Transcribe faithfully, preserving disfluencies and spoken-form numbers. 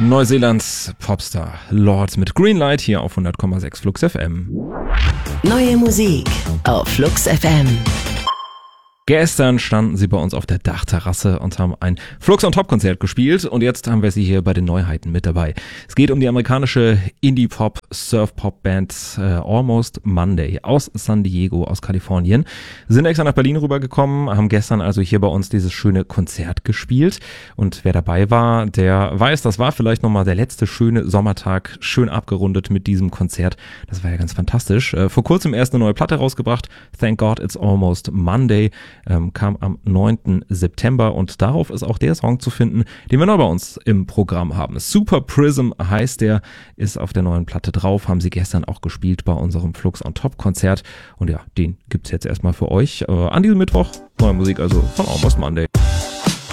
Neuseelands Popstar Lorde mit Greenlight hier auf hundert Komma sechs Flux F M. Neue Musik auf Flux F M. Gestern standen sie bei uns auf der Dachterrasse und haben ein Flux on Top Konzert gespielt und jetzt haben wir sie hier bei den Neuheiten mit dabei. Es geht um die amerikanische Indie-Pop, Surf-Pop-Band äh, Almost Monday aus San Diego, aus Kalifornien. Sie sind extra nach Berlin rübergekommen, haben gestern also hier bei uns dieses schöne Konzert gespielt und wer dabei war, der weiß, das war vielleicht nochmal der letzte schöne Sommertag, schön abgerundet mit diesem Konzert. Das war ja ganz fantastisch. Äh, vor kurzem erst eine neue Platte rausgebracht, Thank God It's Almost Monday. Ähm, kam am neunten September und darauf ist auch der Song zu finden, den wir noch bei uns im Programm haben. Super Prism heißt der, ist auf der neuen Platte drauf, haben sie gestern auch gespielt bei unserem Flux on Top Konzert und ja, den gibt's jetzt erstmal für euch äh, an diesem Mittwoch. Neue Musik also von Almost Monday.